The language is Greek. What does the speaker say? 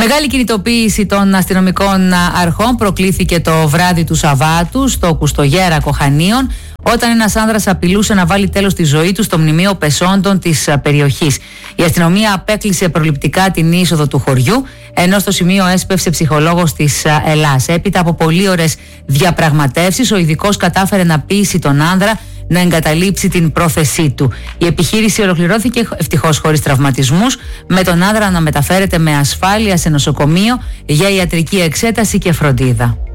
Μεγάλη κινητοποίηση των αστυνομικών αρχών προκλήθηκε το βράδυ του Σαββάτου στο Κουστογέρακο Χανίων, όταν ένας άνδρας απειλούσε να βάλει τέλος στη ζωή του στο μνημείο πεσόντων της περιοχής. Η αστυνομία απέκλεισε προληπτικά την είσοδο του χωριού, ενώ στο σημείο έσπευσε ψυχολόγος της Ελλάς. Έπειτα από πολλές ώρες διαπραγματεύσεις, ο ειδικός κατάφερε να πείσει τον άνδρα να εγκαταλείψει την πρόθεσή του. Η επιχείρηση ολοκληρώθηκε ευτυχώς χωρίς τραυματισμούς, με τον άνδρα να μεταφέρεται με ασφάλεια σε νοσοκομείο για ιατρική εξέταση και φροντίδα.